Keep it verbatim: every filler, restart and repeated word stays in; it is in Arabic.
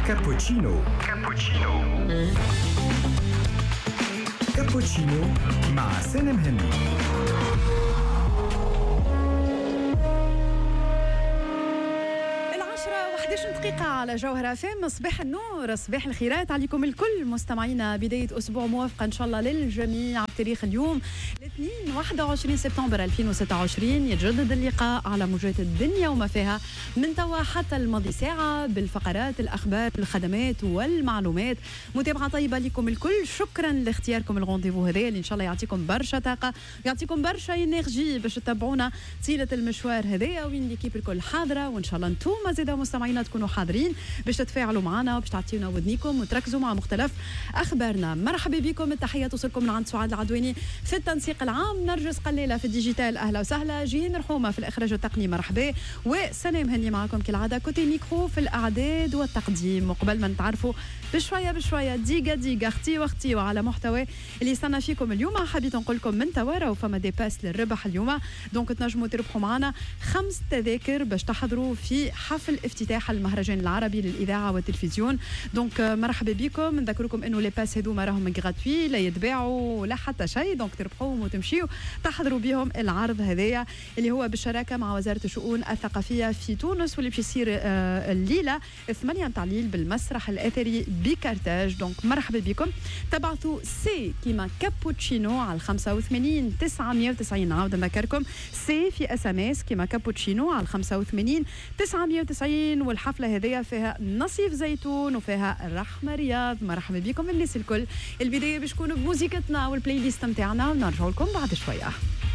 كابوتشينو كابوتشينو كابوتشينو مع سالم هندي. دقيقة على جوهرة فام. صباح النور، صباح الخيرات عليكم الكل مستمعينا. بداية أسبوع موافقة إن شاء الله للجميع. بتاريخ اليوم الاثنين واحد وعشرين سبتمبر ألفين وستة وعشرين يتجدد اللقاء على موجات الدنيا وما فيها من توا حتى الماضي ساعة بالفقرات الأخبار الخدمات والمعلومات. متابعة طيبة لكم الكل. شكرا لاختياركم الغونديفو هذا اللي إن شاء الله يعطيكم برشا طاقة يعطيكم برشا إنرجي باش تتابعونا طيلة المشوار هذايا وين ليكيب الكل حاضرة. وإن شاء الله انتم زادا مستمعينا تكونوا حاضرين باش تتفاعلوا معنا وباش تعطيونا ودنيكم وتركزوا مع مختلف اخبارنا. مرحبا بكم، التحيه توصلكم من عند سعاد العدواني في التنسيق العام، نرجس قليله في الديجيتال اهلا وسهلا، جيهان رحومه في الاخراج التقني مرحبا، وسلام هني معكم كالعاده كوتي ميكرو في الاعداد والتقديم. وقبل ما نتعرفوا بشويه بشويه ديغا ديغا اختي واختي وعلى محتوى اللي استنى فيكم اليوم، حبيت نقول لكم من توارا وفما دي باس للربح اليوم، دونك تنجموا تربحوا معنا خمس تذاكر باش تحضروا في حفل افتتاح المهرجان العربي للإذاعة والتلفزيون. دونك مرحبا بكم. نذكركم انه لي باس هذوما راهم غراتوي، لا يتباعوا ولا حتى شيء، دونك تربحوهم وتمشيوا تحضروا بهم العرض هذايا اللي هو بالشراكه مع وزاره الشؤون الثقافيه في تونس واللي باش يصير آه الليله ثمانية متاع الليل بالمسرح الاثري بكرتاج. دونك مرحبا بكم. تبعثوا سي كيما كابوتشينو على خمسة وثمانين تسعمية وتسعين. عاود نذكركم سي في اس ام اس كيما كابوتشينو على خمسة وثمانين تسعمية وتسعين. والحفله هذه فيها نصيف زيتون وفيها رحمه رياض. مرحبا بكم الناس الكل. البدايه باش تكونوا بموسيقتنا والبلاي ليست نتاعنا ونرجعوا لكم بعد شويه.